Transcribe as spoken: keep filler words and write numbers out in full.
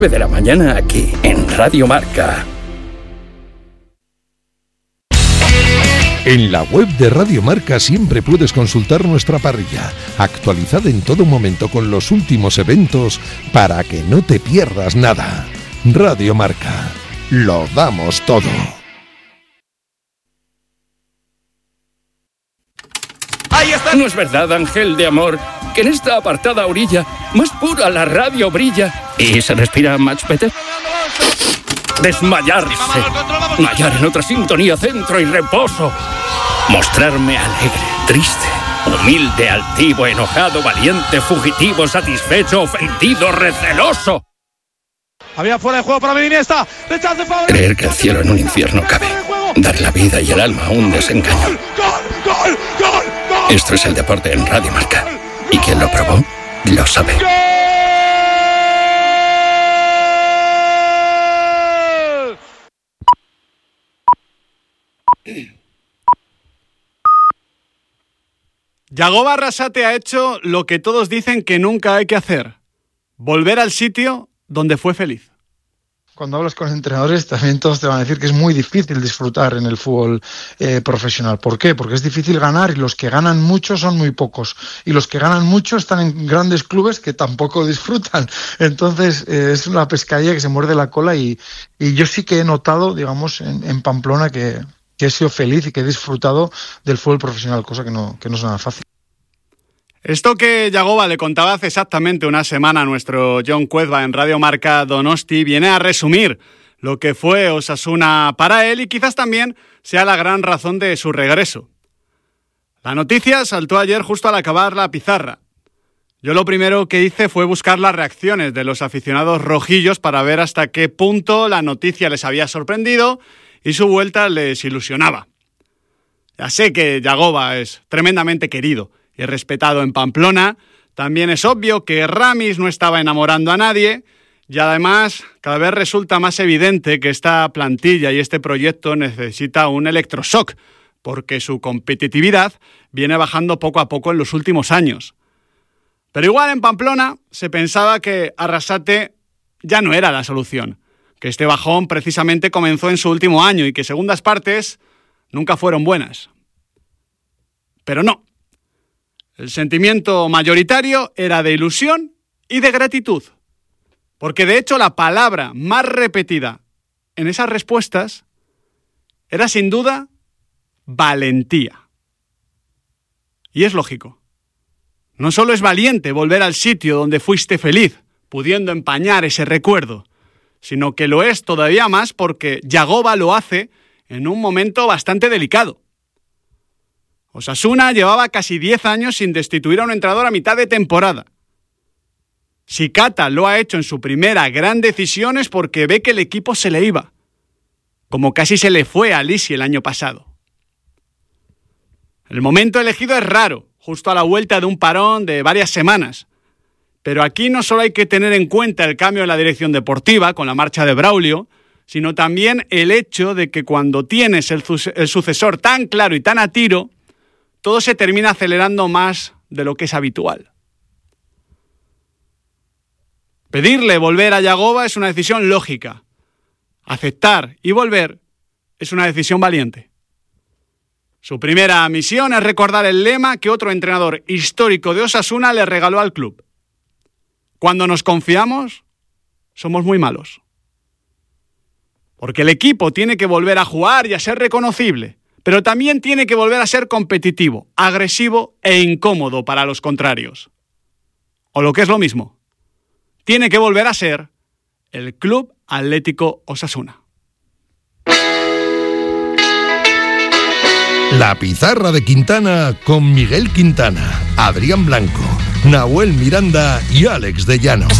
de la mañana aquí, en Radio Marca. En la web de Radio Marca siempre puedes consultar nuestra parrilla, actualizada en todo momento con los últimos eventos para que no te pierdas nada. Radio Marca, lo damos todo. Ahí está. No es verdad, ángel de amor, que en esta apartada orilla, más pura la radio brilla y se respira much better. Desmayarse, hallar en otra sintonía centro y reposo, mostrarme alegre, triste, humilde, altivo, enojado, valiente, fugitivo, satisfecho, ofendido, receloso. Había fuera de juego para Iniesta. Creer que el cielo en un infierno cabe, dar la vida y el alma a un desengaño. ¡Gol, gol, gol, gol! Esto es el deporte en Radio Marca, y quien lo probó, lo sabe. Yagoba Arrasate ha hecho lo que todos dicen que nunca hay que hacer: volver al sitio donde fue feliz. Cuando hablas con entrenadores también todos te van a decir que es muy difícil disfrutar en el fútbol eh, profesional. ¿Por qué? Porque es difícil ganar y los que ganan mucho son muy pocos. Y los que ganan mucho están en grandes clubes que tampoco disfrutan. Entonces eh, es una pescadilla que se muerde la cola y, y yo sí que he notado, digamos, en, en Pamplona que, que he sido feliz y que he disfrutado del fútbol profesional, cosa que no, que no es nada fácil. Esto que Yagoba le contaba hace exactamente una semana a nuestro John Cuezba en Radio Marca Donosti viene a resumir lo que fue Osasuna para él y quizás también sea la gran razón de su regreso. La noticia saltó ayer justo al acabar la pizarra. Yo lo primero que hice fue buscar las reacciones de los aficionados rojillos para ver hasta qué punto la noticia les había sorprendido y su vuelta les ilusionaba. Ya sé que Yagoba es tremendamente querido y respetado en Pamplona. También es obvio que Ramis no estaba enamorando a nadie y además cada vez resulta más evidente que esta plantilla y este proyecto necesita un electroshock porque su competitividad viene bajando poco a poco en los últimos años. Pero igual en Pamplona se pensaba que Arrasate ya no era la solución, que este bajón precisamente comenzó en su último año y que segundas partes nunca fueron buenas. Pero no. El sentimiento mayoritario era de ilusión y de gratitud, porque de hecho la palabra más repetida en esas respuestas era sin duda valentía. Y es lógico. No solo es valiente volver al sitio donde fuiste feliz, pudiendo empañar ese recuerdo, sino que lo es todavía más porque Yagoba lo hace en un momento bastante delicado. Osasuna llevaba casi diez años sin destituir a un entrenador a mitad de temporada. Si Cata lo ha hecho en su primera gran decisión es porque ve que el equipo se le iba, como casi se le fue a Lisi el año pasado. El momento elegido es raro, justo a la vuelta de un parón de varias semanas. Pero aquí no solo hay que tener en cuenta el cambio en la dirección deportiva con la marcha de Braulio, sino también el hecho de que cuando tienes el, su- el sucesor tan claro y tan a tiro, todo se termina acelerando más de lo que es habitual. Pedirle volver a Yagoba es una decisión lógica. Aceptar y volver es una decisión valiente. Su primera misión es recordar el lema que otro entrenador histórico de Osasuna le regaló al club. Cuando nos confiamos, somos muy malos. Porque el equipo tiene que volver a jugar y a ser reconocible, pero también tiene que volver a ser competitivo, agresivo e incómodo para los contrarios. O lo que es lo mismo, tiene que volver a ser el Club Atlético Osasuna. La pizarra de Quintana con Miguel Quintana, Adrián Blanco, Nahuel Miranda y Alex de Llano.